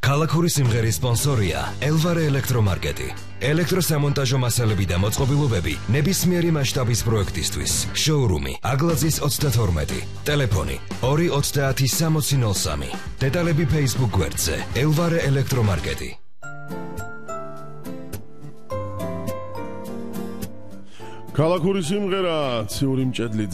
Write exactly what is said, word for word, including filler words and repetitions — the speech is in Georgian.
ქალაქური სიმღერის სპონსორია ელვარე ელექტრომარკეტი. ელექტროსამონტაჟო მასალები და მოწყობილობები ნებისმიერი მასშტაბის პროექტისთვის. შოურუმი აგლაძის ოცდათორმეტი. ტელეფონი ორი ოცდაათი სამოცი ნოლ სამი. დეტალები Facebook გვერდზე ელვარე ელექტრომარკეტი. ქალაქური სიმღერა ციური მჭედლი